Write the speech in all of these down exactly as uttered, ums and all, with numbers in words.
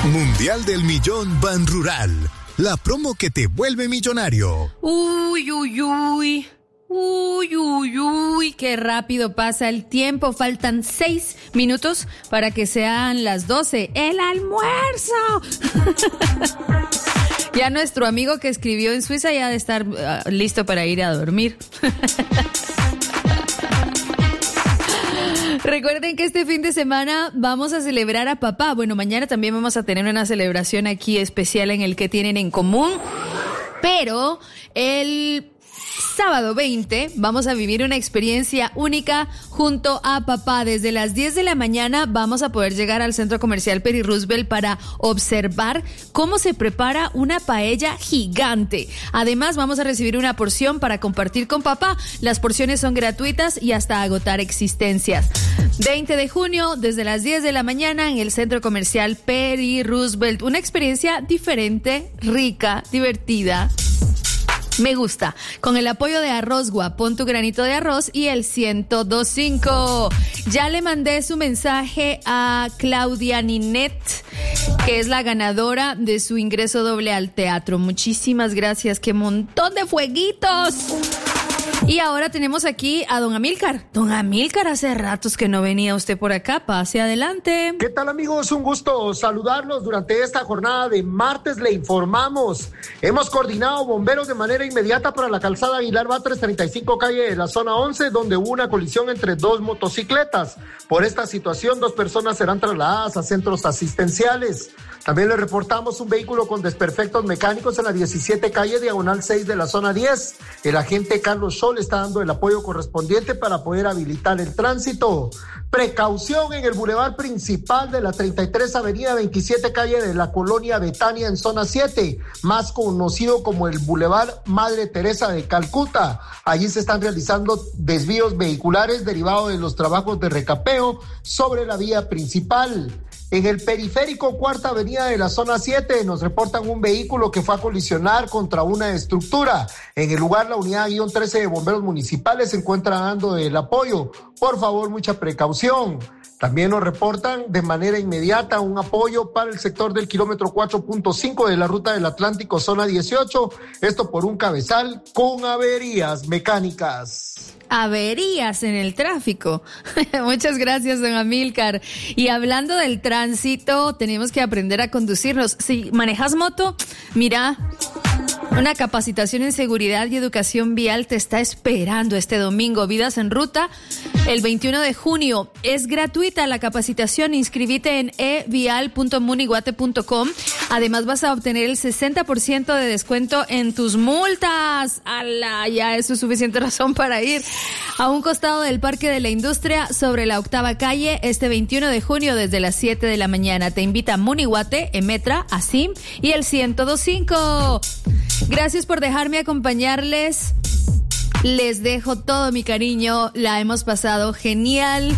Mundial del Millón Ban Rural. La promo que te vuelve millonario. Uy, uy, uy. Uy, uy, uy, qué rápido pasa el tiempo. Faltan seis minutos para que sean las doce. ¡El almuerzo! Ya nuestro amigo que escribió en Suiza ya ha de estar uh, listo para ir a dormir. Recuerden que este fin de semana vamos a celebrar a papá. Bueno, mañana también vamos a tener una celebración aquí especial en el que tienen en común. Pero el sábado veinte vamos a vivir una experiencia única junto a papá. Desde las diez de la mañana vamos a poder llegar al Centro Comercial Peri Roosevelt para observar cómo se prepara una paella gigante. Además, vamos a recibir una porción para compartir con papá. Las porciones son gratuitas y hasta agotar existencias. veinte de junio, desde las diez de la mañana en el Centro Comercial Peri Roosevelt. Una experiencia diferente, rica, divertida. Me gusta. Con el apoyo de Arrozgua, pon tu granito de arroz y el ciento dos punto cinco. Ya le mandé su mensaje a Claudia Ninet, que es la ganadora de su ingreso doble al teatro. Muchísimas gracias. ¡Qué montón de fueguitos! Y ahora tenemos aquí a don Amílcar. Don Amílcar, hace ratos que no venía usted por acá. Pase adelante. ¿Qué tal, amigos? Un gusto saludarlos durante esta jornada de martes. Le informamos. Hemos coordinado bomberos de manera inmediata para la calzada Aguilar Batres treinta y cinco, calle de la zona once, donde hubo una colisión entre dos motocicletas. Por esta situación, dos personas serán trasladadas a centros asistenciales. También le reportamos un vehículo con desperfectos mecánicos en la diecisiete calle diagonal seis de la zona diez. El agente Carlos Sol está dando el apoyo correspondiente para poder habilitar el tránsito. Precaución en el bulevar principal de la treinta y tres avenida veintisiete calle de la colonia Betania en zona siete, más conocido como el bulevar Madre Teresa de Calcuta. Allí se están realizando desvíos vehiculares derivados de los trabajos de recapeo sobre la vía principal. En el periférico Cuarta Avenida de la zona siete nos reportan un vehículo que fue a colisionar contra una estructura. En el lugar, la unidad guión trece de bomberos municipales se encuentra dando el apoyo. Por favor, mucha precaución. También nos reportan de manera inmediata un apoyo para el sector del kilómetro cuatro punto cinco de la ruta del Atlántico, zona dieciocho. Esto por un cabezal con averías mecánicas. Averías en el tráfico. Muchas gracias, don Amílcar. Y hablando del tránsito, tenemos que aprender a conducirnos. Si manejas moto, mira, una capacitación en seguridad y educación vial te está esperando este domingo. Vidas en Ruta, el veintiuno de junio. Es gratuita la capacitación. Inscríbete en e vial punto muniguate punto com. Además, vas a obtener el sesenta por ciento de descuento en tus multas. ¡Hala! Ya eso es suficiente razón para ir. A un costado del Parque de la Industria, sobre la octava calle, este veintiuno de junio desde las siete de la mañana. Te invita Muniguate, Emetra, Asim y el ciento dos punto cinco. Gracias por dejarme acompañarles. Les dejo todo mi cariño. La hemos pasado genial.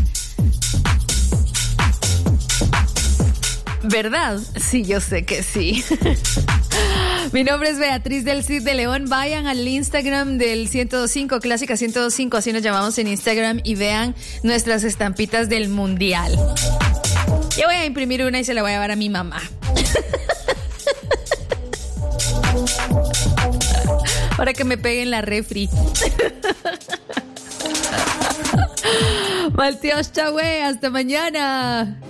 ¿Verdad? Sí, yo sé que sí. Mi nombre es Beatriz del Cid de León. Vayan al Instagram del ciento dos punto cinco, Clásica ciento dos punto cinco, así nos llamamos en Instagram, y vean nuestras estampitas del Mundial. Yo voy a imprimir una y se la voy a llevar a mi mamá. Para que me peguen la refri. Malteos, chahue, hasta mañana.